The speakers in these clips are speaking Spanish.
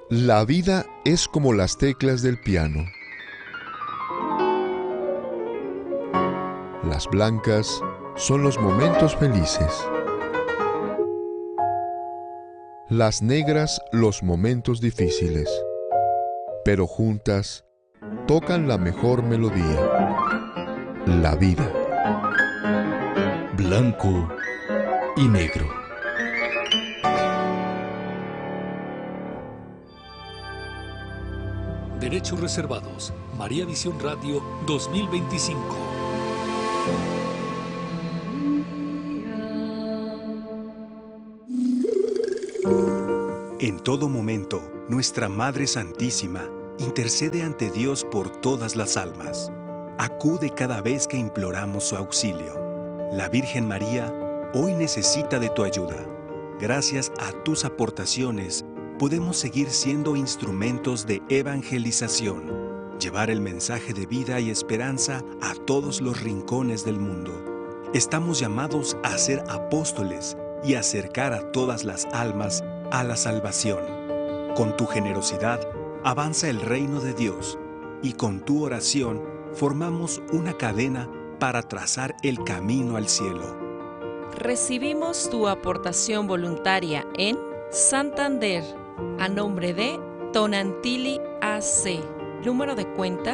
La vida es como las teclas del piano. Las blancas son los momentos felices. Las negras los momentos difíciles. Pero juntas tocan la mejor melodía. La vida. Blanco y negro. Derechos reservados. María Visión Radio 2025. En todo momento, nuestra Madre Santísima intercede ante Dios por todas las almas. Acude cada vez que imploramos su auxilio. La Virgen María hoy necesita de tu ayuda. Gracias a tus aportaciones, podemos seguir siendo instrumentos de evangelización, llevar el mensaje de vida y esperanza a todos los rincones del mundo. Estamos llamados a ser apóstoles y acercar a todas las almas a la salvación. Con tu generosidad avanza el reino de Dios y con tu oración formamos una cadena para trazar el camino al cielo. Recibimos tu aportación voluntaria en Santander, a nombre de Tonantili AC. Número de cuenta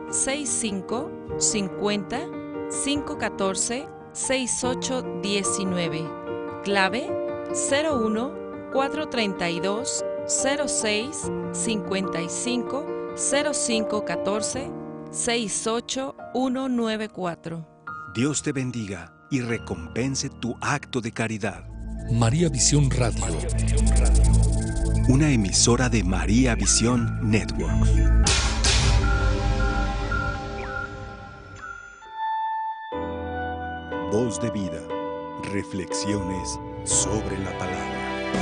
6550-514-6819. Clave 01-432-06-55-0514-68194. Dios te bendiga y recompense tu acto de caridad. María Visión Radio. Una emisora de María Visión Network. Voz de vida. Reflexiones sobre la palabra.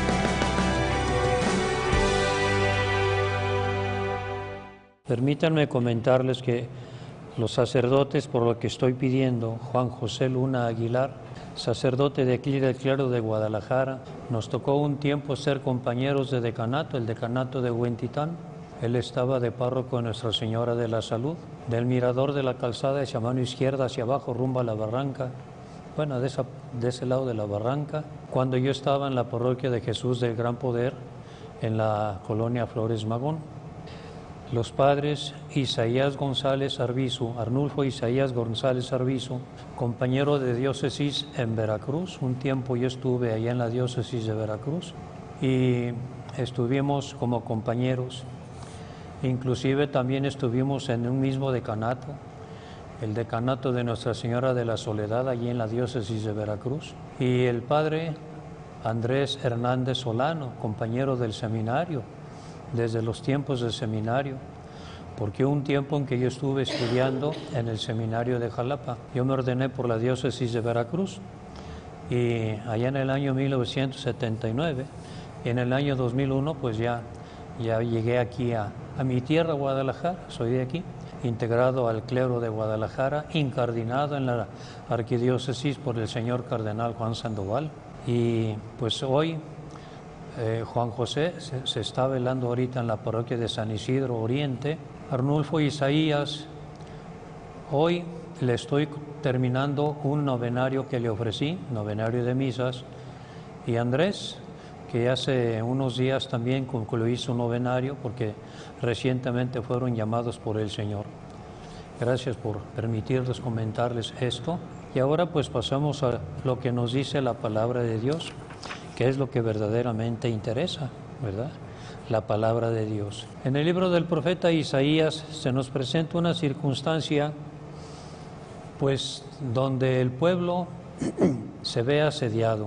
Permítanme comentarles que los sacerdotes, por lo que estoy pidiendo, Juan José Luna Aguilar, sacerdote de aquí del Clero de Guadalajara, nos tocó un tiempo ser compañeros de decanato, el decanato de Huentitán. Él estaba de párroco en Nuestra Señora de la Salud, del mirador de la calzada hacia mano izquierda, hacia abajo, rumbo a la barranca. Bueno, de ese lado de la barranca, cuando yo estaba en la parroquia de Jesús del Gran Poder, en la colonia Flores Magón. Los padres Isaías González Arbizu, Arnulfo Isaías González Arbizu, compañero de diócesis en Veracruz. Un tiempo yo estuve allá en la diócesis de Veracruz y estuvimos como compañeros. Inclusive también estuvimos en un mismo decanato, el decanato de Nuestra Señora de la Soledad, allí en la diócesis de Veracruz. Y el padre Andrés Hernández Solano, compañero del seminario, desde los tiempos del seminario, porque un tiempo en que yo estuve estudiando en el seminario de Jalapa, yo me ordené por la diócesis de Veracruz y allá en el año 1979 y en el año 2001 pues ya llegué aquí a mi tierra, Guadalajara, soy de aquí, integrado al clero de Guadalajara, incardinado en la arquidiócesis por el señor cardenal Juan Sandoval. Y pues hoy Juan José se está velando ahorita en la parroquia de San Isidro Oriente. Arnulfo Isaías, hoy le estoy terminando un novenario que le ofrecí, novenario de misas, y Andrés, que hace unos días también concluyó su novenario porque recientemente fueron llamados por el Señor. Gracias por permitirles comentarles esto. Y ahora pues pasamos a lo que nos dice la palabra de Dios, que es lo que verdaderamente interesa, ¿verdad? La palabra de Dios. En el libro del profeta Isaías se nos presenta una circunstancia, pues, donde el pueblo se ve asediado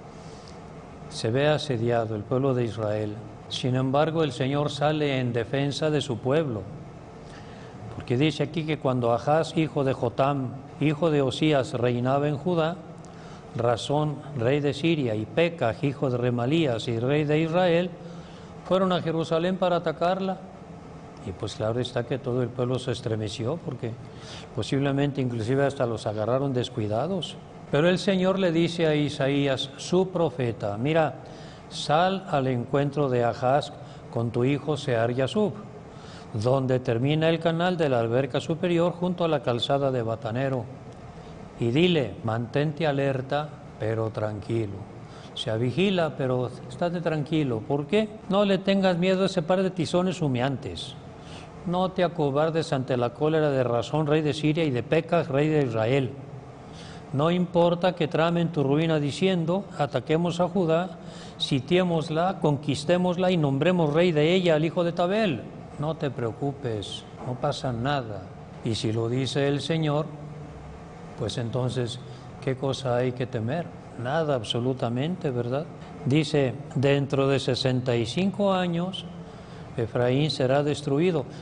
el pueblo de Israel. Sin embargo, el Señor sale en defensa de su pueblo, porque dice aquí que cuando Ahaz, hijo de Jotam, hijo de Osías, reinaba en Judá, Razón, rey de Siria, y Pekah, hijo de Remalías y rey de Israel, fueron a Jerusalén para atacarla. Y pues claro está que todo el pueblo se estremeció, porque posiblemente inclusive hasta los agarraron descuidados. Pero el Señor le dice a Isaías, su profeta, mira, sal al encuentro de Ahaz con tu hijo Sear-Yasub, donde termina el canal de la alberca superior junto a la calzada de Batanero, y dile, mantente alerta, pero tranquilo. O sea, vigila, pero estate tranquilo. ¿Por qué? No le tengas miedo a ese par de tizones humeantes. No te acobardes ante la cólera de Razón, rey de Siria, y de Pecas, rey de Israel. No importa que tramen tu ruina diciendo, ataquemos a Judá, sitiémosla, conquistémosla y nombremos rey de ella al hijo de Tabel. No te preocupes, no pasa nada. Y si lo dice el Señor, pues entonces, ¿qué cosa hay que temer? Nada, absolutamente, ¿verdad? Dice, dentro de 65 años, Efraín será destruido.